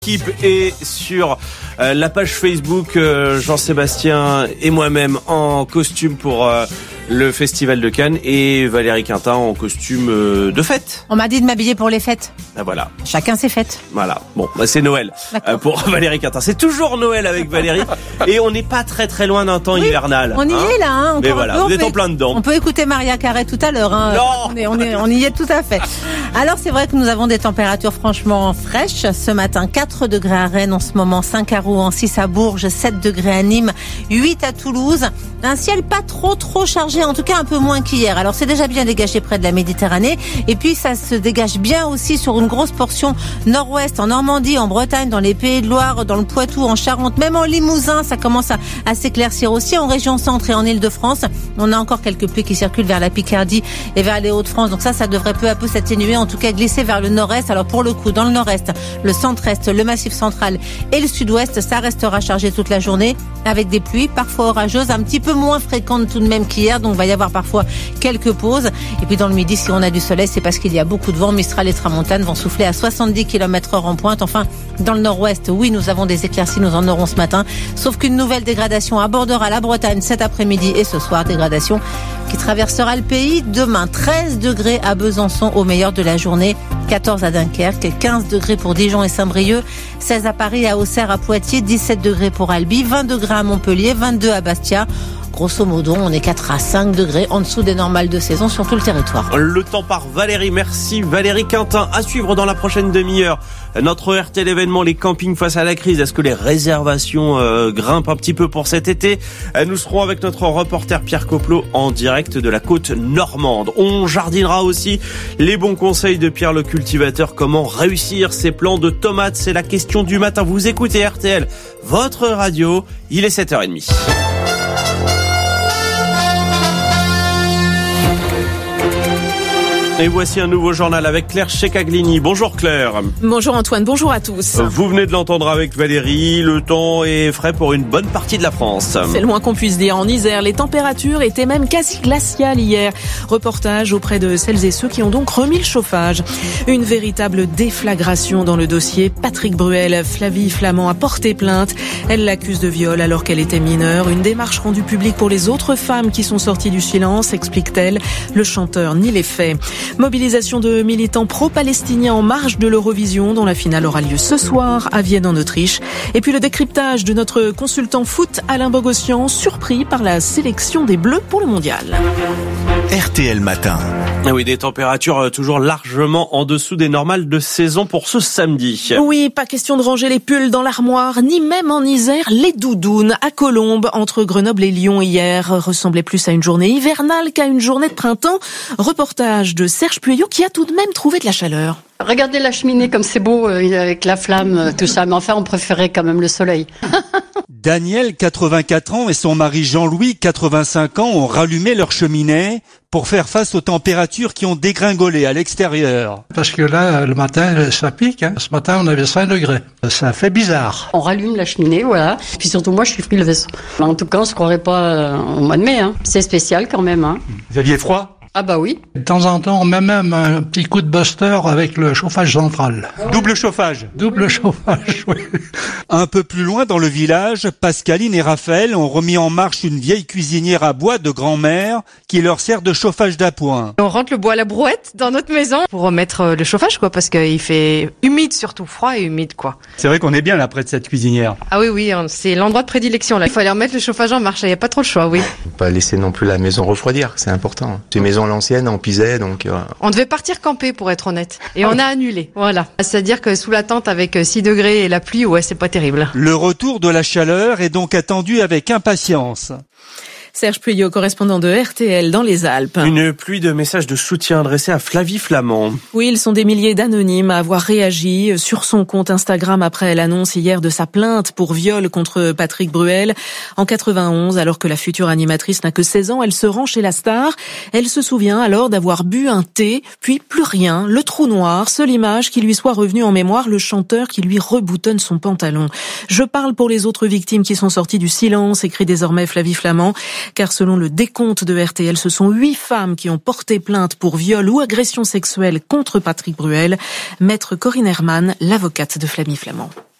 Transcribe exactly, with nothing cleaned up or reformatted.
L'équipe est sur euh, la page Facebook euh, Jean-Sébastien et moi-même en costume pour euh, le Festival de Cannes et Valérie Quintin en costume euh, de fête. On m'a dit de m'habiller pour les fêtes. Ah, voilà. Chacun ses fêtes. Voilà. Bon, bah, c'est Noël euh, pour Valérie Quintin. C'est toujours Noël avec Valérie et on n'est pas très très loin d'un temps oui, hivernal. On y hein est là. Hein, Mais voilà, peu, vous êtes peut, en plein dedans. On peut écouter Maria Carré tout à l'heure. Hein. Non. On, est, on, est, on y est tout à fait. Alors c'est vrai que nous avons des températures franchement fraîches. Ce matin, quatre degrés à Rennes en ce moment, cinq à Rouen, six à Bourges, sept degrés à Nîmes, huit à Toulouse. Un ciel pas trop trop chargé, en tout cas un peu moins qu'hier. Alors c'est déjà bien dégagé près de la Méditerranée. Et puis ça se dégage bien aussi sur une grosse portion nord-ouest, en Normandie, en Bretagne, dans les Pays de Loire, dans le Poitou, en Charente, même en Limousin. Ça commence à, à s'éclaircir aussi en région centre et en Île-de-France. On a encore quelques pluies qui circulent vers la Picardie et vers les Hauts-de-France. Donc ça, ça devrait peu à peu s'atténuer, en tout cas glisser vers le nord-est. Alors pour le coup, dans le nord-est, le centre-est, le massif central et le sud-ouest, ça restera chargé toute la journée avec des pluies parfois orageuses, un petit peu moins fréquentes tout de même qu'hier. Donc il va y avoir parfois quelques pauses. Et puis dans le midi, si on a du soleil, c'est parce qu'il y a beaucoup de vent. Mistral et tramontane vont souffler à soixante-dix kilomètres heure en pointe. Enfin, dans le nord-ouest, oui, nous avons des éclaircies, nous en aurons ce matin. Sauf qu'une nouvelle dégradation abordera la Bretagne cet après-midi et ce soir. Dégradation qui traversera le pays demain. treize degrés à Besançon au meilleur de la journée, quatorze à Dunkerque, quinze degrés pour Dijon et Saint-Brieuc, seize à Paris, à Auxerre, à Poitiers, dix-sept degrés pour Albi, vingt degrés à Montpellier, vingt-deux à Bastia. Grosso modo, on est quatre à cinq degrés en dessous des normales de saison sur tout le territoire. Le temps par Valérie. Merci Valérie Quintin. À suivre dans la prochaine demi-heure. Notre R T L événement, les campings face à la crise. Est-ce que les réservations euh, grimpent un petit peu pour cet été ? Nous serons avec notre reporter Pierre Coplot en direct de la côte normande. On jardinera aussi les bons conseils de Pierre le cultivateur. Comment réussir ses plants de tomates ? C'est la question du matin. Vous écoutez R T L, votre radio. Il est sept heures trente. Et voici un nouveau journal avec Claire Checaglini. Bonjour Claire. Bonjour Antoine, bonjour à tous. Vous venez de l'entendre avec Valérie, le temps est frais pour une bonne partie de la France. C'est le moins qu'on puisse dire. En Isère, les températures étaient même quasi glaciales hier. Reportage auprès de celles et ceux qui ont donc remis le chauffage. Une véritable déflagration dans le dossier. Patrick Bruel, Flavie Flament a porté plainte. Elle l'accuse de viol alors qu'elle était mineure. Une démarche rendue publique pour les autres femmes qui sont sorties du silence, explique-t-elle. Le chanteur nie les faits. Mobilisation de militants pro-palestiniens en marge de l'Eurovision dont la finale aura lieu ce soir à Vienne en Autriche. Et puis le décryptage de notre consultant foot Alain Bogossian, surpris par la sélection des Bleus pour le mondial. R T L Matin. Ah oui, des températures toujours largement en dessous des normales de saison pour ce samedi. Oui, pas question de ranger les pulls dans l'armoire, ni même en Isère les doudounes. À Colombes, entre Grenoble et Lyon hier, ressemblait plus à une journée hivernale qu'à une journée de printemps. Reportage de Serge Pueyo qui a tout de même trouvé de la chaleur. Regardez la cheminée comme c'est beau euh, avec la flamme, euh, tout ça. Mais enfin, on préférait quand même le soleil. Daniel, quatre-vingt-quatre ans, et son mari Jean-Louis, quatre-vingt-cinq ans, ont rallumé leur cheminée pour faire face aux températures qui ont dégringolé à l'extérieur. Parce que là, le matin, ça pique. Hein. Ce matin, on avait cinq degrés. Ça fait bizarre. On rallume la cheminée, voilà. Puis surtout, moi, je suis frileuse. En tout cas, on se croirait pas euh, au mois de mai. Hein. C'est spécial quand même. Hein. Vous aviez froid ? Ah bah oui. De temps en temps, on met même un petit coup de buster avec le chauffage central. Double chauffage. Double chauffage, oui. Un peu plus loin dans le village, Pascaline et Raphaël ont remis en marche une vieille cuisinière à bois de grand-mère qui leur sert de chauffage d'appoint. On rentre le bois à la brouette dans notre maison pour remettre le chauffage, quoi, parce qu'il fait humide, surtout froid et humide, quoi. C'est vrai qu'on est bien là près de cette cuisinière. Ah oui, oui, c'est l'endroit de prédilection là. Il fallait remettre le chauffage en marche, il n'y a pas trop le choix, oui. Pas laisser non plus la maison refroidir, c'est important. C'est une maison à l'ancienne, on pisait, donc... Euh... On devait partir camper, pour être honnête. Et on a annulé, voilà. C'est-à-dire que sous la tente avec six degrés et la pluie, ouais, c'est pas terrible. Le retour de la chaleur est donc attendu avec impatience. Serge Pueyo, correspondant de R T L dans les Alpes. Une pluie de messages de soutien adressés à Flavie Flament. Oui, ils sont des milliers d'anonymes à avoir réagi sur son compte Instagram après l'annonce hier de sa plainte pour viol contre Patrick Bruel. En quatre-vingt-onze, alors que la future animatrice n'a que seize ans, elle se rend chez la star. Elle se souvient alors d'avoir bu un thé, puis plus rien, le trou noir, seule image qui lui soit revenue en mémoire, le chanteur qui lui reboutonne son pantalon. Je parle pour les autres victimes qui sont sorties du silence, écrit désormais Flavie Flament. Car selon le décompte de R T L, ce sont huit femmes qui ont porté plainte pour viol ou agression sexuelle contre Patrick Bruel. Maître Corinne Herman, l'avocate de Flavie Flament.